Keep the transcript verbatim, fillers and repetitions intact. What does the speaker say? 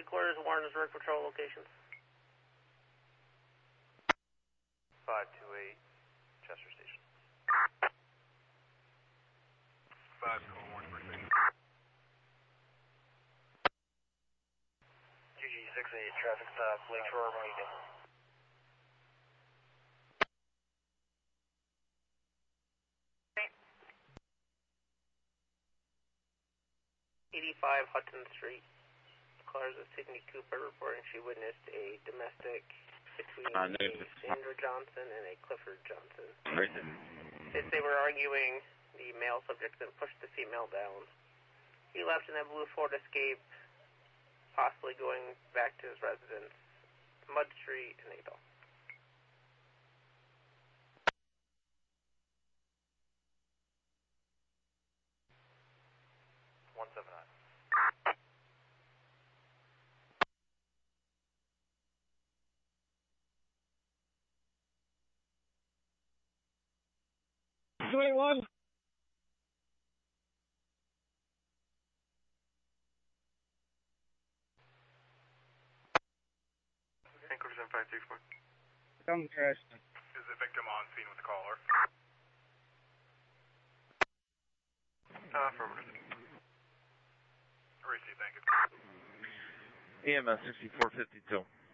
quarters, Warren's Road Patrol locations. five two eight, Chester Station. five call Warrensburg Station. G G six eight, traffic stop, Lakeshore, Mohegan. eighty-five Hudson Street. Cars of Sydney Cooper reporting she witnessed a domestic between uh, a Sandra Johnson and a Clifford Johnson. Right. As they were arguing, the male subject then pushed the female down. He left in that blue Ford Escape, possibly going back to his residence, Mud Street in Adel. one seven nine. twenty-one. Anchor seven five six four. Come crash. Is the victim on scene with the caller? Uh, affirmative. Receive, thank you. E M S sixty-four fifty-two.